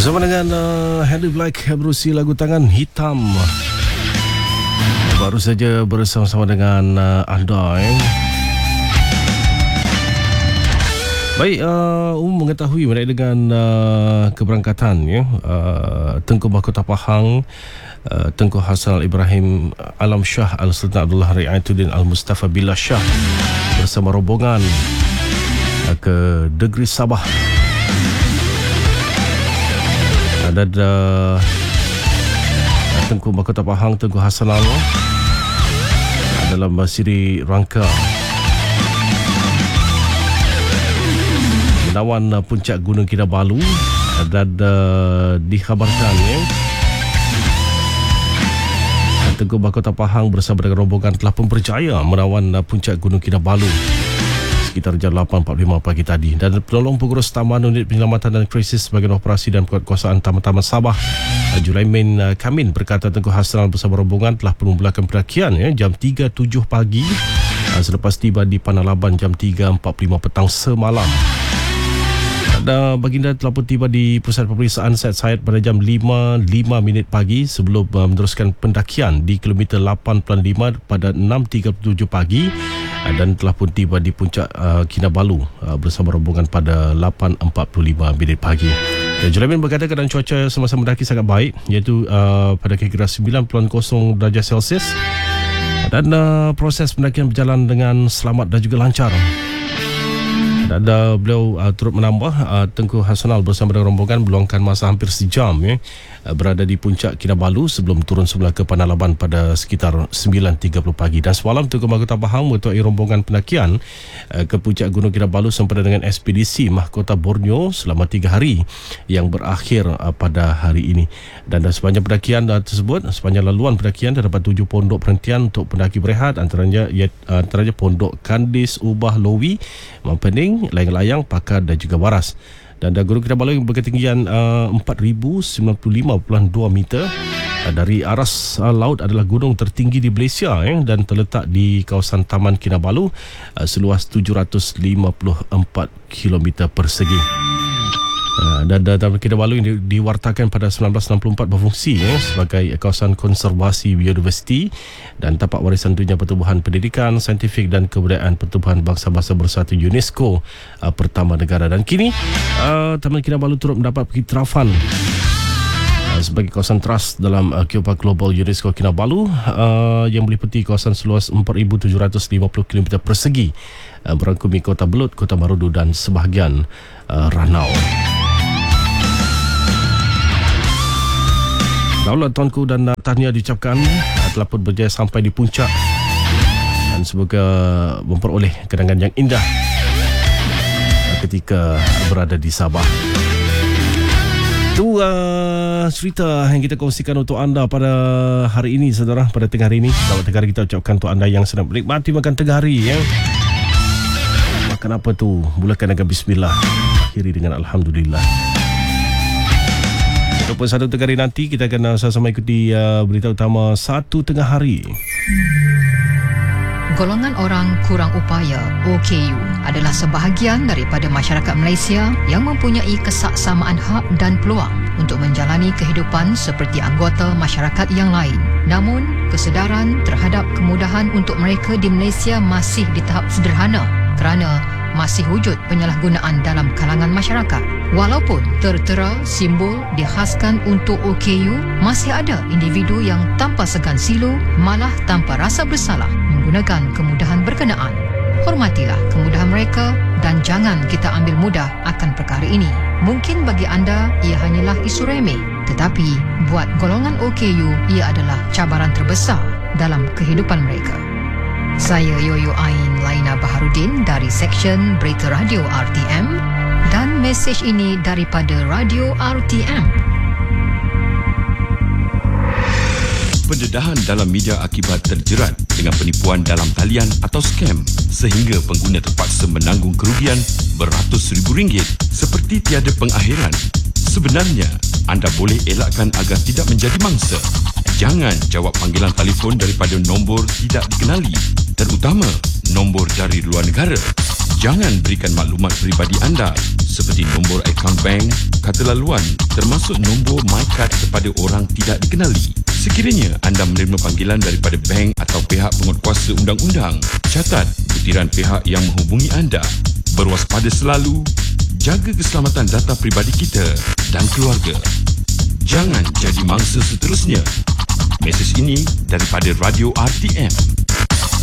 Bersama dengan Henry Black berusi lagu Tangan Hitam. Baru saja bersama-sama dengan anda. Baik, mengetahui mengenai dengan keberangkatan Tengku Mahkota Pahang, Tengku Hassanal Ibrahim Alam Shah Al-Sultan Abdullah Riayatuddin Al-Mustafa Billah Shah bersama rombongan ke negeri Sabah. Dan Tengku Mahkota Pahang, Tengku Hassanal dalam siri rangka menawan puncak Gunung Kinabalu. Dan dikhabarkan Tengku Mahkota Pahang bersama dengan rombongan telah pun berjaya menawan puncak Gunung Kinabalu sekitar jam 8.45 pagi tadi. Dan penolong pengurus Taman Unit Penyelamatan dan Krisis Bahagian Operasi dan Penguatkuasaan Taman-Taman Sabah, Julaimin Kamin, berkata Tengku Hassanal bersama rombongan telah pun memulakan pendakian jam 3.07 pagi selepas tiba di Panalaban jam 3.45 petang semalam. Dan baginda telah pun tiba di pusat pemeriksaan Syed pada jam 5.05 pagi sebelum meneruskan pendakian di kilometer 8.5 pada 6.37 pagi dan telah pun tiba di puncak Kinabalu bersama rombongan pada 8.45 pagi. Julaimin berkata keadaan cuaca semasa mendaki sangat baik, iaitu pada kira-kira 9.0 darjah Celsius, dan proses pendakian berjalan dengan selamat dan juga lancar. Dan beliau turut menambah Tengku Hassanal bersama dengan rombongan meluangkan masa hampir sejam berada di puncak Kinabalu sebelum turun semula ke Panalaban pada sekitar 9.30 pagi. Dan semalam Tengku Mahkota Pahang mengetuai rombongan pendakian ke puncak Gunung Kinabalu sempena dengan ekspedisi Mahkota Borneo selama 3 hari yang berakhir pada hari ini. Dan sepanjang pendakian tersebut, sepanjang laluan pendakian terdapat 7 pondok perhentian untuk pendaki berehat, antaranya Pondok Kandis, Ubah, Lowi, Mampening, Layang-Layang, Pakar dan juga Waras. Dan Gunung Kinabalu yang berketinggian 4,095.2 meter dari aras laut adalah gunung tertinggi di Malaysia dan terletak di kawasan Taman Kinabalu seluas 754 km persegi. Dan Taman Kinabalu ini diwartakan pada 1964 berfungsi sebagai kawasan konservasi biodiversiti dan tapak warisan dunia pertumbuhan pendidikan, saintifik dan kebudayaan pertumbuhan bangsa-bangsa bersatu UNESCO pertama negara. Dan kini Taman Kinabalu turut mendapat pengiktirafan sebagai kawasan trust dalam Geopark Global UNESCO Kinabalu yang meliputi kawasan seluas 4,750 km persegi merangkumi Kota Belud, Kota Marudu dan sebahagian Ranau. Daulat tuanku dan tahniah diucapkan telah pun berjaya sampai di puncak dan semoga memperoleh kenangan yang indah ketika berada di Sabah. Itu cerita yang kita kongsikan untuk anda pada hari ini, saudara. Pada tengah hari ini, selamat tengah hari kita ucapkan untuk anda yang sedang menikmati makan tengah hari. Makan apa tu? Mulakan dengan bismillah, akhiri dengan alhamdulillah. 21 tengah hari nanti kita akan sama-sama ikuti berita utama 1 tengah hari. Golongan orang kurang upaya OKU adalah sebahagian daripada masyarakat Malaysia yang mempunyai kesaksamaan hak dan peluang untuk menjalani kehidupan seperti anggota masyarakat yang lain. Namun, kesedaran terhadap kemudahan untuk mereka di Malaysia masih di tahap sederhana kerana masih wujud penyalahgunaan dalam kalangan masyarakat. Walaupun tertera simbol dikhaskan untuk OKU, masih ada individu yang tanpa segan silu, malah tanpa rasa bersalah menggunakan kemudahan berkenaan. Hormatilah kemudahan mereka dan jangan kita ambil mudah akan perkara ini. Mungkin bagi anda ia hanyalah isu remeh, tetapi buat golongan OKU ia adalah cabaran terbesar dalam kehidupan mereka. Saya Yoyo Ain Laina Baharudin dari Seksyen Berita Radio RTM dan mesej ini daripada Radio RTM. Pendedahan dalam media akibat terjerat dengan penipuan dalam talian atau skam sehingga pengguna terpaksa menanggung kerugian beratus ribu ringgit seperti tiada pengakhiran. Sebenarnya, anda boleh elakkan agar tidak menjadi mangsa. Jangan jawab panggilan telefon daripada nombor tidak dikenali, terutama nombor dari luar negara. Jangan berikan maklumat peribadi anda seperti nombor akaun bank, kata laluan termasuk nombor MyCard kepada orang tidak dikenali. Sekiranya anda menerima panggilan daripada bank atau pihak penguatkuasa undang-undang, catat butiran pihak yang menghubungi anda. Berwaspada selalu, jaga keselamatan data peribadi kita dan keluarga. Jangan jadi mangsa seterusnya. Mesej ini daripada Radio RTM.